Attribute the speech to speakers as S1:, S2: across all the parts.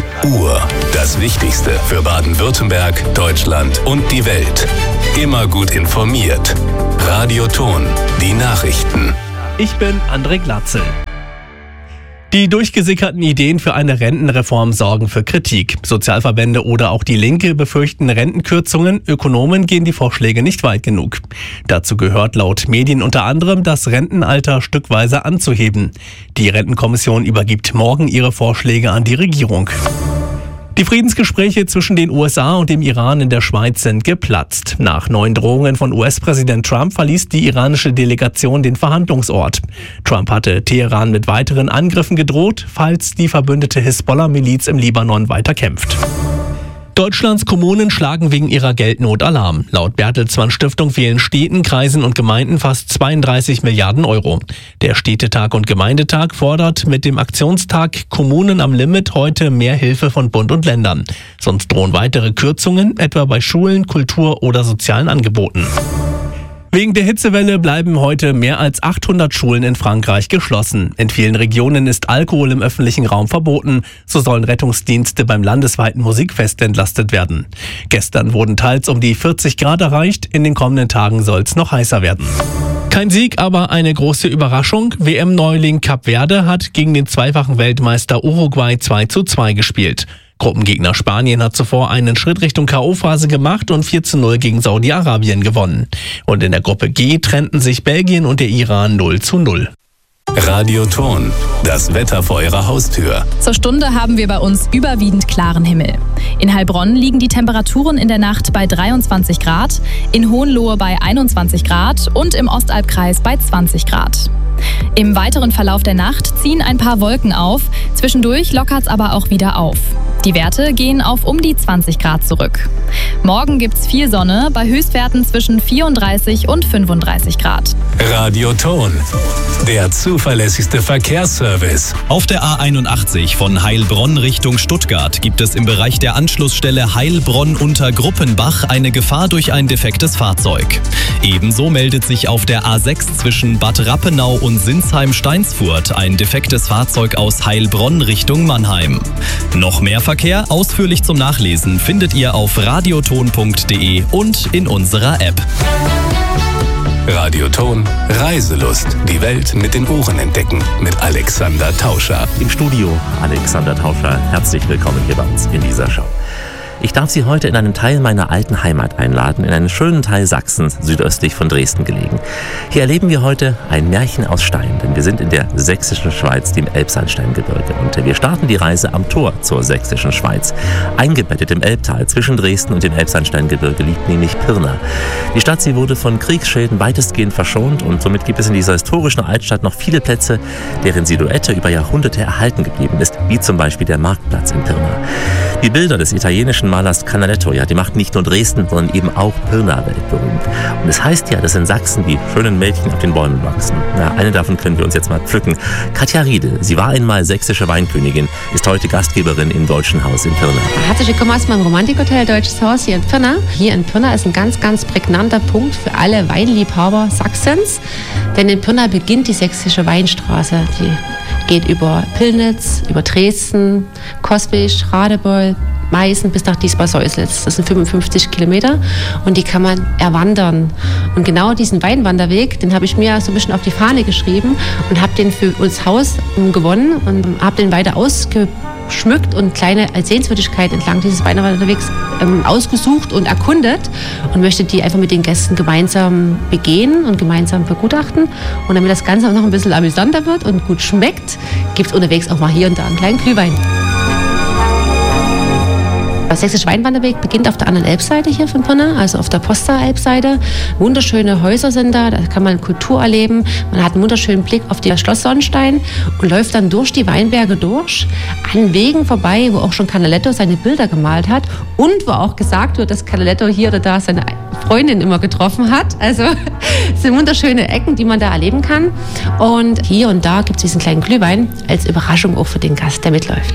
S1: Die Uhr. Das Wichtigste für Baden-Württemberg, Deutschland und die Welt. Immer gut informiert. Radio Ton. Die Nachrichten.
S2: Ich bin André Glatzel. Die durchgesickerten Ideen für eine Rentenreform sorgen für Kritik. Sozialverbände oder auch die Linke befürchten Rentenkürzungen. Ökonomen gehen die Vorschläge nicht weit genug. Dazu gehört laut Medien unter anderem, das Rentenalter stückweise anzuheben. Die Rentenkommission übergibt morgen ihre Vorschläge an die Regierung. Die Friedensgespräche zwischen den USA und dem Iran in der Schweiz sind geplatzt. Nach neuen Drohungen von US-Präsident Trump verließ die iranische Delegation den Verhandlungsort. Trump hatte Teheran mit weiteren Angriffen gedroht, falls die verbündete Hisbollah-Miliz im Libanon weiter kämpft. Deutschlands Kommunen schlagen wegen ihrer Geldnot Alarm. Laut Bertelsmann Stiftung fehlen Städten, Kreisen und Gemeinden fast 32 Milliarden Euro. Der Städtetag und Gemeindetag fordert mit dem Aktionstag Kommunen am Limit heute mehr Hilfe von Bund und Ländern. Sonst drohen weitere Kürzungen, etwa bei Schulen, Kultur oder sozialen Angeboten. Wegen der Hitzewelle bleiben heute mehr als 800 Schulen in Frankreich geschlossen. In vielen Regionen ist Alkohol im öffentlichen Raum verboten. So sollen Rettungsdienste beim landesweiten Musikfest entlastet werden. Gestern wurden teils um die 40 Grad erreicht. In den kommenden Tagen soll es noch heißer werden. Kein Sieg, aber eine große Überraschung. WM-Neuling Kap Verde hat gegen den zweifachen Weltmeister Uruguay 2:2 gespielt. Gruppengegner Spanien hat zuvor einen Schritt Richtung K.O.-Phase gemacht und 4:0 gegen Saudi-Arabien gewonnen. Und in der Gruppe G trennten sich Belgien und der Iran 0:0.
S1: Radio Ton. Das Wetter vor Ihrer Haustür.
S3: Zur Stunde haben wir bei uns überwiegend klaren Himmel. In Heilbronn liegen die Temperaturen in der Nacht bei 23 Grad, in Hohenlohe bei 21 Grad und im Ostalbkreis bei 20 Grad. Im weiteren Verlauf der Nacht ziehen ein paar Wolken auf, zwischendurch lockert's aber auch wieder auf. Die Werte gehen auf um die 20 Grad zurück. Morgen gibt's viel Sonne, bei Höchstwerten zwischen 34 und 35 Grad.
S1: Radio Ton. Der zuverlässigste Verkehrsservice.
S4: Auf der A81 von Heilbronn Richtung Stuttgart gibt es im Bereich der Anschlussstelle Heilbronn unter Gruppenbach eine Gefahr durch ein defektes Fahrzeug. Ebenso meldet sich auf der A6 zwischen Bad Rappenau und Sinsheim-Steinsfurt ein defektes Fahrzeug aus Heilbronn Richtung Mannheim. Noch mehr Verkehr ausführlich zum Nachlesen findet ihr auf radioton.de und in unserer App.
S1: Radio Ton. Reiselust. Die Welt mit den Ohren entdecken. Mit Alexander Tauscher.
S5: Im Studio Alexander Tauscher. Herzlich willkommen hier bei uns in dieser Show. Ich darf Sie heute in einen Teil meiner alten Heimat einladen, in einen schönen Teil Sachsens, südöstlich von Dresden gelegen. Hier erleben wir heute ein Märchen aus Stein, denn wir sind in der sächsischen Schweiz, dem Elbsandsteingebirge. Und wir starten die Reise am Tor zur sächsischen Schweiz. Eingebettet im Elbtal zwischen Dresden und dem Elbsandsteingebirge liegt nämlich Pirna. Die Stadt, sie wurde von Kriegsschäden weitestgehend verschont und somit gibt es in dieser historischen Altstadt noch viele Plätze, deren Silhouette über Jahrhunderte erhalten geblieben ist, wie zum Beispiel der Marktplatz in Pirna. Die Bilder des italienischen Malers Canaletto, ja, die machten nicht nur Dresden, sondern eben auch Pirna weltberühmt. Und es heißt ja, dass in Sachsen die schönen Mädchen auf den Bäumen wachsen. Ja, eine davon können wir uns jetzt mal pflücken. Katja Riedel, sie war einmal sächsische Weinkönigin, ist heute Gastgeberin im Deutschen Haus in Pirna.
S6: Herzlich willkommen aus meinem Romantikhotel Deutsches Haus hier in Pirna. Hier in Pirna ist ein ganz, ganz prägnanter Punkt für alle Weinliebhaber Sachsens. Denn in Pirna beginnt die sächsische Weinstraße. Die geht über Pillnitz, über Dresden, Coswig, Radebeul, Meißen bis nach Diesbar-Säuslitz. Das sind 55 Kilometer und die kann man erwandern. Und genau diesen Weinwanderweg, den habe ich mir so ein bisschen auf die Fahne geschrieben und habe den für uns Haus gewonnen und habe den weiter ausgeschmückt und kleine Sehenswürdigkeiten entlang dieses Weinwanderwegs ausgesucht und erkundet und möchte die einfach mit den Gästen gemeinsam begehen und gemeinsam begutachten. Und damit das Ganze auch noch ein bisschen amüsanter wird und gut schmeckt, gibt es unterwegs auch mal hier und da einen kleinen Glühwein. Der sächsische Weinwanderweg beginnt auf der anderen Elbseite hier von Pirna, also auf der Posta-Elbseite. Wunderschöne Häuser sind da kann man Kultur erleben. Man hat einen wunderschönen Blick auf das Schloss Sonnenstein und läuft dann durch die Weinberge durch, an Wegen vorbei, wo auch schon Canaletto seine Bilder gemalt hat und wo auch gesagt wird, dass Canaletto hier oder da seine Freundin immer getroffen hat. Also es sind wunderschöne Ecken, die man da erleben kann. Und hier und da gibt es diesen kleinen Glühwein als Überraschung auch für den Gast, der mitläuft.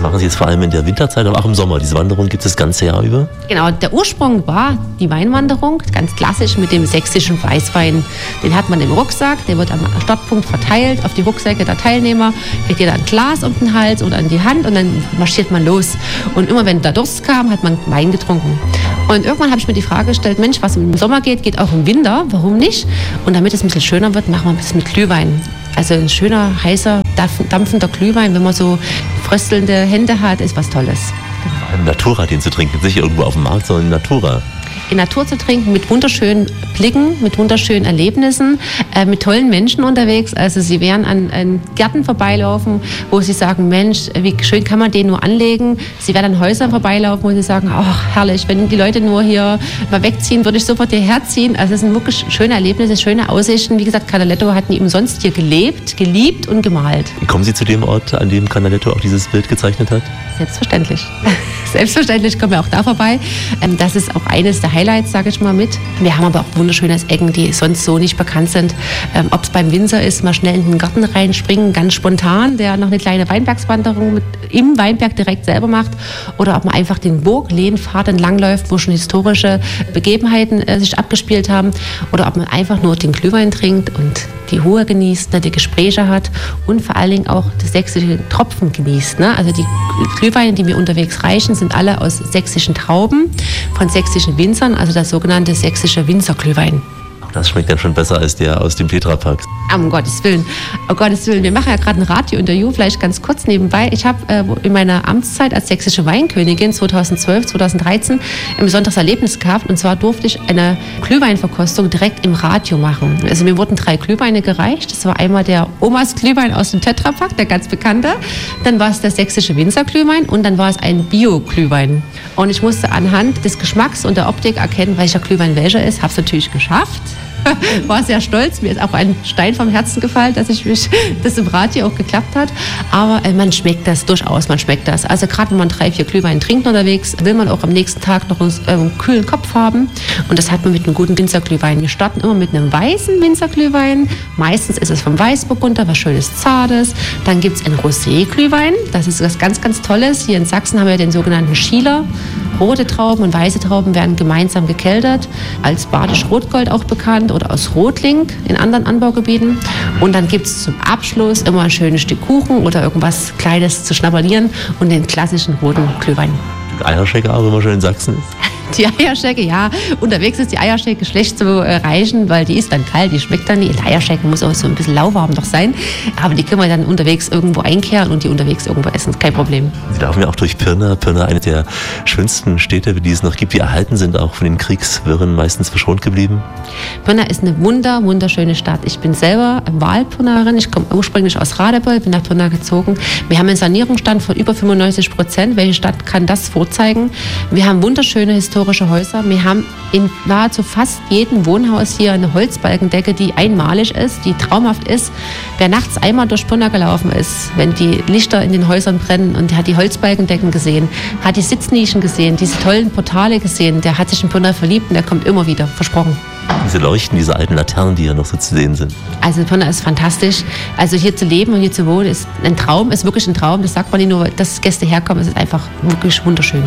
S5: machen Sie jetzt vor allem in der Winterzeit, aber auch im Sommer. Diese Wanderung gibt es das ganze Jahr über?
S6: Genau, der Ursprung war die Weinwanderung, ganz klassisch mit dem sächsischen Weißwein. Den hat man im Rucksack, der wird am Startpunkt verteilt auf die Rucksäcke der Teilnehmer, kriegt jeder ein Glas um den Hals oder an die Hand und dann marschiert man los. Und immer wenn der Durst kam, hat man Wein getrunken. Und irgendwann habe ich mir die Frage gestellt, Mensch, was im Sommer geht auch im Winter, warum nicht? Und damit es ein bisschen schöner wird, machen wir ein bisschen mit Glühwein. Also ein schöner, heißer, dampfender Glühwein, wenn man so fröstelnde Hände hat, ist was Tolles.
S5: Ein Natura, den zu trinken, nicht irgendwo auf dem Markt, sondern Natura.
S6: In Natur zu trinken, mit wunderschönen Blicken, mit wunderschönen Erlebnissen, mit tollen Menschen unterwegs. Also Sie werden an Gärten vorbeilaufen, wo Sie sagen, Mensch, wie schön kann man den nur anlegen. Sie werden an Häusern vorbeilaufen, wo Sie sagen, ach herrlich, wenn die Leute nur hier mal wegziehen, würde ich sofort hierher ziehen. Also es sind wirklich schöne Erlebnisse, schöne Aussichten. Wie gesagt, Canaletto hat nie umsonst hier gelebt, geliebt und gemalt.
S5: Wie kommen Sie zu dem Ort, an dem Canaletto auch dieses Bild gezeichnet hat?
S6: Selbstverständlich. Selbstverständlich kommen wir auch da vorbei. Das ist auch eines der Highlights, sage ich mal, mit. Wir haben aber auch wunderschöne Ecken, die sonst so nicht bekannt sind. Ob es beim Winzer ist, mal schnell in den Garten reinspringen, ganz spontan, der noch eine kleine Weinbergswanderung im Weinberg direkt selber macht. Oder ob man einfach den Burglehnpfad entlangläuft, wo schon historische Begebenheiten sich abgespielt haben. Oder ob man einfach nur den Glühwein trinkt und die Ruhe genießt, die Gespräche hat und vor allen Dingen auch das sächsische Tropfen genießt. Also die Glühweine, die mir unterwegs reichen, sind alle aus sächsischen Trauben, von sächsischen Winzern, also das sogenannte sächsische Winzerglühwein.
S5: Das schmeckt dann schon besser als der aus dem Tetrapack.
S6: Um Gottes Willen. Oh Gottes Willen. Wir machen ja gerade ein Radiointerview, vielleicht ganz kurz nebenbei. Ich habe in meiner Amtszeit als sächsische Weinkönigin 2012, 2013 ein besonderes Erlebnis gehabt. Und zwar durfte ich eine Glühweinverkostung direkt im Radio machen. Also mir wurden 3 Glühweine gereicht. Das war einmal der Omas Glühwein aus dem Tetrapack, der ganz bekannte. Dann war es der sächsische Winzerglühwein und dann war es ein Bio-Glühwein. Und ich musste anhand des Geschmacks und der Optik erkennen, welcher Glühwein welcher ist. Habe es natürlich geschafft. War sehr stolz. Mir ist auch ein Stein vom Herzen gefallen, dass das im Radio auch geklappt hat. Aber man schmeckt das durchaus, man schmeckt das. Also gerade wenn man 3, 4 Glühwein trinkt unterwegs, will man auch am nächsten Tag noch einen kühlen Kopf haben. Und das hat man mit einem guten Winzerglühwein. Wir starten immer mit einem weißen Winzerglühwein. Meistens ist es vom Weißburgunder, was Schönes, Zartes. Dann gibt es einen Rosé-Glühwein. Das ist was ganz, ganz Tolles. Hier in Sachsen haben wir den sogenannten Schieler. Rote Trauben und weiße Trauben werden gemeinsam gekeltert, als Badisch Rotgold auch bekannt oder aus Rotling in anderen Anbaugebieten. Und dann gibt es zum Abschluss immer ein schönes Stück Kuchen oder irgendwas Kleines zu schnabulieren und den klassischen roten Glühwein.
S5: Eierschecke auch, wenn man schon in Sachsen ist?
S6: Die Eierschecke, ja. Unterwegs ist die Eierschecke schlecht zu erreichen, weil die ist dann kalt, die schmeckt dann nicht. Die Eierschecke muss auch so ein bisschen lauwarm noch sein. Aber die können wir dann unterwegs irgendwo einkehren und die unterwegs irgendwo essen. Kein Problem.
S5: Sie laufen ja auch durch Pirna. Pirna, eine der schönsten Städte, die es noch gibt, die erhalten sind, auch von den Kriegswirren meistens verschont geblieben.
S6: Pirna ist eine wunderschöne Stadt. Ich bin selber Wahlpirnerin. Ich komme ursprünglich aus Radebeul, bin nach Pirna gezogen. Wir haben einen Sanierungsstand von über 95%. Welche Stadt kann das vorzeigen? Wir haben wunderschöne historische Häuser. Wir haben in nahezu fast jedem Wohnhaus hier eine Holzbalkendecke, die einmalig ist, die traumhaft ist. Wer nachts einmal durch Pirna gelaufen ist, wenn die Lichter in den Häusern brennen und der hat die Holzbalkendecken gesehen, hat die Sitznischen gesehen, diese tollen Portale gesehen, der hat sich in Pirna verliebt und der kommt immer wieder, versprochen.
S5: Diese Leuchten, diese alten Laternen, die ja noch so zu sehen sind.
S6: Also Pirna ist fantastisch. Also hier zu leben und hier zu wohnen ist ein Traum, ist wirklich ein Traum. Das sagt man nicht nur, dass Gäste herkommen, es ist einfach wirklich wunderschön.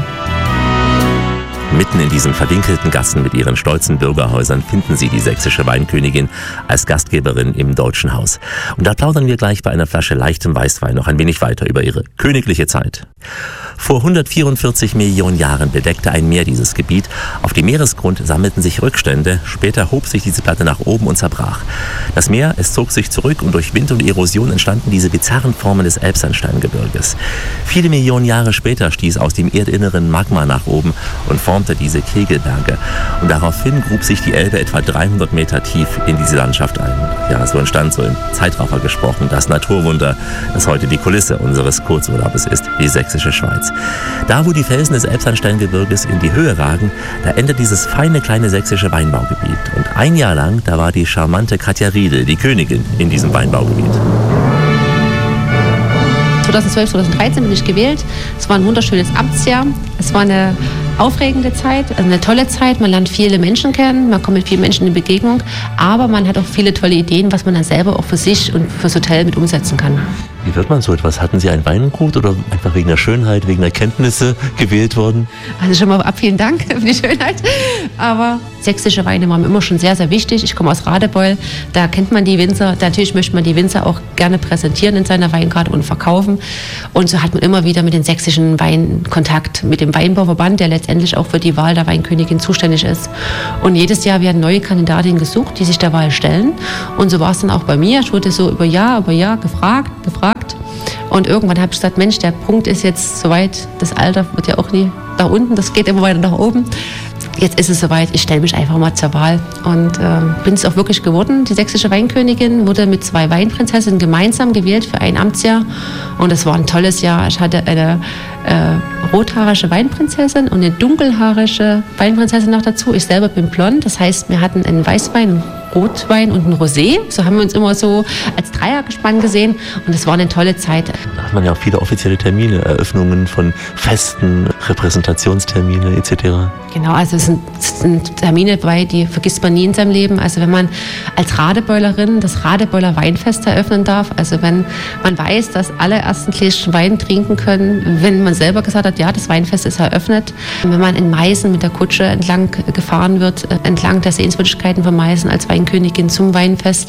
S5: Mitten in diesen verwinkelten Gassen mit ihren stolzen Bürgerhäusern finden Sie die sächsische Weinkönigin als Gastgeberin im Deutschen Haus. Und da plaudern wir gleich bei einer Flasche leichtem Weißwein noch ein wenig weiter über ihre königliche Zeit. Vor 144 Millionen Jahren bedeckte ein Meer dieses Gebiet. Auf dem Meeresgrund sammelten sich Rückstände. Später hob sich diese Platte nach oben und zerbrach. Das Meer, es zog sich zurück und durch Wind und Erosion entstanden diese bizarren Formen des Elbsandsteingebirges. Viele Millionen Jahre später stieß aus dem Erdinneren Magma nach oben und formte diese Kegelberge. Und daraufhin grub sich die Elbe etwa 300 Meter tief in diese Landschaft ein. Ja, so entstand, so im Zeitraffer gesprochen, das Naturwunder, das heute die Kulisse unseres Kurzurlaubes ist, die sächsische Schweiz. Da, wo die Felsen des Elbsandsteingebirges in die Höhe ragen, da endet dieses feine kleine sächsische Weinbaugebiet. Und ein Jahr lang, da war die charmante Katja Riedel, die Königin in diesem Weinbaugebiet.
S6: 2012, 2013 bin ich gewählt. Es war ein wunderschönes Amtsjahr. Es war eine aufregende Zeit, also eine tolle Zeit. Man lernt viele Menschen kennen, man kommt mit vielen Menschen in Begegnung, aber man hat auch viele tolle Ideen, was man dann selber auch für sich und fürs Hotel mit umsetzen kann.
S5: Wie wird man so etwas? Hatten Sie ein Weingut oder einfach wegen der Schönheit, wegen der Kenntnisse gewählt worden?
S6: Also schon mal ab, vielen Dank für die Schönheit. Aber sächsische Weine waren mir immer schon sehr, sehr wichtig. Ich komme aus Radebeul, da kennt man die Winzer. Natürlich möchte man die Winzer auch gerne präsentieren in seiner Weinkarte und verkaufen. Und so hat man immer wieder mit den sächsischen Weinen Kontakt, mit dem Weinbauverband, der letztendlich auch für die Wahl der Weinkönigin zuständig ist. Und jedes Jahr werden neue Kandidatinnen gesucht, die sich der Wahl stellen. Und so war es dann auch bei mir. Ich wurde so über Jahr gefragt. Und irgendwann habe ich gesagt, Mensch, der Punkt ist jetzt soweit, das Alter wird ja auch nie nach unten, das geht immer weiter nach oben. Jetzt ist es soweit, ich stelle mich einfach mal zur Wahl und bin es auch wirklich geworden. Die sächsische Weinkönigin wurde mit 2 Weinprinzessinnen gemeinsam gewählt für ein Amtsjahr und es war ein tolles Jahr. Ich hatte eine rothaarische Weinprinzessin und eine dunkelhaarige Weinprinzessin noch dazu. Ich selber bin blond, das heißt, wir hatten einen Weißwein, einen Rotwein und einen Rosé. So haben wir uns immer so als Dreiergespann gesehen und es war eine tolle Zeit.
S5: Da hat man ja auch viele offizielle Termine, Eröffnungen von Festen, Repräsentationstermine etc.
S6: Genau, also es sind Termine dabei, die vergisst man nie in seinem Leben. Also wenn man als Radebeulerin das Radebeuler Weinfest eröffnen darf, also wenn man weiß, dass alle ersten Gläschen Wein trinken können, wenn man selber gesagt hat, ja, das Weinfest ist eröffnet. Wenn man in Meißen mit der Kutsche entlang gefahren wird, entlang der Sehenswürdigkeiten von Meißen als Weinkönigin zum Weinfest.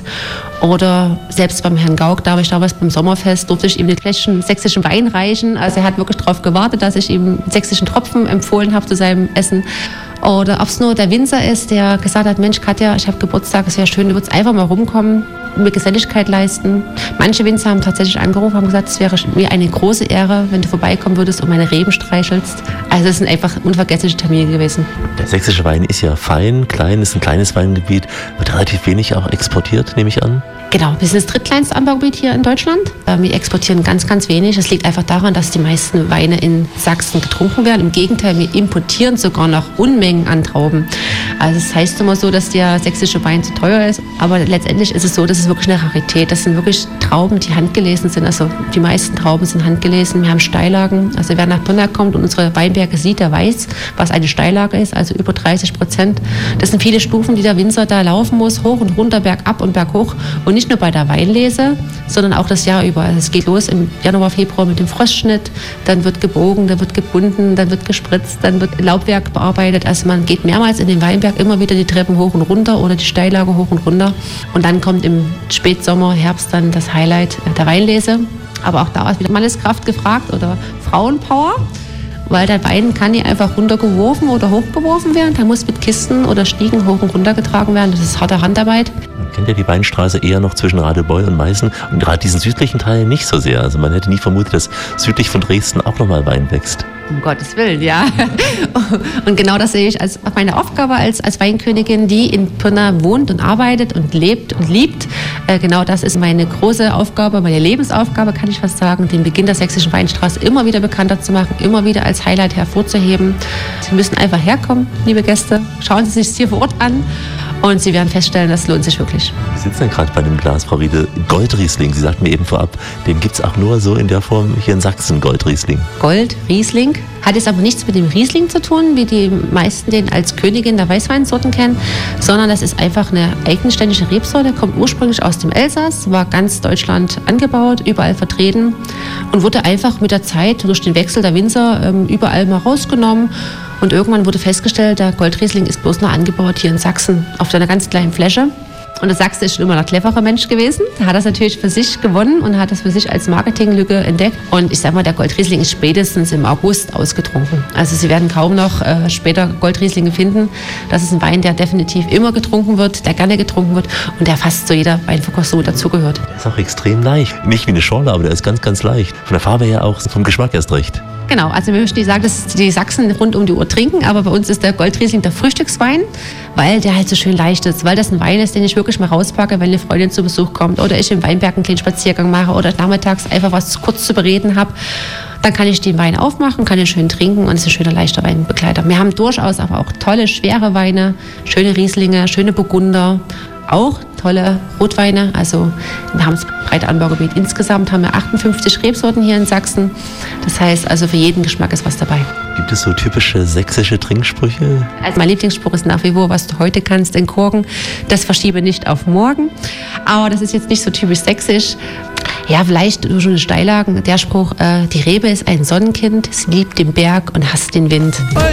S6: Oder selbst beim Herrn Gauck, da habe ich damals beim Sommerfest, durfte ich ihm eine Fläschchen sächsischen Wein reichen. Also er hat wirklich darauf gewartet, dass ich ihm sächsischen Tropfen empfohlen habe zu seinem Essen. Oder ob es nur der Winzer ist, der gesagt hat, Mensch Katja, ich habe Geburtstag, es wäre schön, du würdest einfach mal rumkommen, mir Geselligkeit leisten. Manche Winzer haben tatsächlich angerufen, haben gesagt, es wäre mir eine große Ehre, wenn du vorbeikommen würdest und meine Reben streichelst. Also es sind einfach unvergessliche Termine gewesen.
S5: Der sächsische Wein ist ja fein, klein, ist ein kleines Weingebiet, wird relativ wenig auch exportiert, nehme ich an.
S6: Genau, wir sind das drittkleinste Anbaugebiet hier in Deutschland. Wir exportieren ganz, ganz wenig. Es liegt einfach daran, dass die meisten Weine in Sachsen getrunken werden. Im Gegenteil, wir importieren sogar noch Unmengen an Trauben. Also es heißt immer so, dass der sächsische Wein zu teuer ist. Aber letztendlich ist es so, das ist wirklich eine Rarität. Das sind wirklich Trauben, die handgelesen sind. Also die meisten Trauben sind handgelesen. Wir haben Steillagen. Also wer nach Pirna kommt und unsere Weinberge sieht, der weiß, was eine Steillage ist. Also über 30%. Das sind viele Stufen, die der Winzer da laufen muss. Hoch und runter, bergab und berghoch. Und nicht nur bei der Weinlese, sondern auch das Jahr über. Also es geht los im Januar, Februar mit dem Frostschnitt, dann wird gebogen, dann wird gebunden, dann wird gespritzt, dann wird Laubwerk bearbeitet. Also man geht mehrmals in den Weinberg, immer wieder die Treppen hoch und runter oder die Steillage hoch und runter. Und dann kommt im Spätsommer, Herbst dann das Highlight der Weinlese. Aber auch da ist wieder Manneskraft gefragt oder Frauenpower. Weil der Wein kann nicht einfach runtergeworfen oder hochgeworfen werden. Der muss mit Kisten oder Stiegen hoch und runter getragen werden. Das ist harte Handarbeit.
S5: Man kennt ja die Weinstraße eher noch zwischen Radebeul und Meißen und gerade diesen südlichen Teil nicht so sehr. Also man hätte nie vermutet, dass südlich von Dresden auch nochmal Wein wächst.
S6: Um Gottes Willen, ja. Und genau das sehe ich als meine Aufgabe als Weinkönigin, die in Pirna wohnt und arbeitet und lebt und liebt. Genau das ist meine große Aufgabe, meine Lebensaufgabe, kann ich fast sagen, den Beginn der sächsischen Weinstraße immer wieder bekannter zu machen, immer wieder als Highlight hervorzuheben. Sie müssen einfach herkommen, liebe Gäste. Schauen Sie sich es hier vor Ort an. Und Sie werden feststellen, das lohnt sich wirklich.
S5: Wir sitzen ja gerade bei dem Glas, Frau Riede. Goldriesling, Sie sagten mir eben vorab, den gibt es auch nur so in der Form hier in Sachsen, Goldriesling.
S6: Goldriesling hat jetzt aber nichts mit dem Riesling zu tun, wie die meisten den als Königin der Weißweinsorten kennen, sondern das ist einfach eine eigenständige Rebsorte, kommt ursprünglich aus dem Elsass, war ganz Deutschland angebaut, überall vertreten und wurde einfach mit der Zeit durch den Wechsel der Winzer überall mal rausgenommen. Und irgendwann wurde festgestellt, der Goldriesling ist bloß noch angebaut hier in Sachsen auf einer ganz kleinen Fläche. Und der Sachse ist schon immer ein cleverer Mensch gewesen. Der hat das natürlich für sich gewonnen und hat das für sich als Marketinglücke entdeckt. Und ich sag mal, der Goldriesling ist spätestens im August ausgetrunken. Also Sie werden kaum noch später Goldrieslinge finden. Das ist ein Wein, der definitiv immer getrunken wird, der gerne getrunken wird und der fast zu jeder Weinverkostung dazugehört.
S5: Der ist auch extrem leicht. Nicht wie eine Schorle, aber der ist ganz, ganz leicht. Von der Farbe her auch, vom Geschmack erst recht.
S6: Genau, also wir möchten nicht sagen, dass die Sachsen rund um die Uhr trinken, aber bei uns ist der Goldriesling der Frühstückswein, weil der halt so schön leicht ist, weil das ein Wein ist, den ich wirklich mal rauspacke, wenn eine Freundin zu Besuch kommt oder ich im Weinberg einen kleinen Spaziergang mache oder nachmittags einfach was kurz zu bereden habe. Dann kann ich den Wein aufmachen, kann ihn schön trinken und es ist ein schöner, leichter Weinbegleiter. Wir haben durchaus aber auch tolle, schwere Weine, schöne Rieslinge, schöne Burgunder, auch tolle Rotweine. Also wir haben das breite Anbaugebiet. Insgesamt haben wir 58 Rebsorten hier in Sachsen. Das heißt, also für jeden Geschmack ist was dabei.
S5: Gibt es so typische sächsische Trinksprüche?
S6: Also mein Lieblingsspruch ist nach wie vor, was du heute kannst entkorken, das verschiebe nicht auf morgen. Aber das ist jetzt nicht so typisch sächsisch. Ja, vielleicht durch eine Steillagen, der Spruch, die Rebe ist ein Sonnenkind, sie liebt den Berg und hasst den Wind.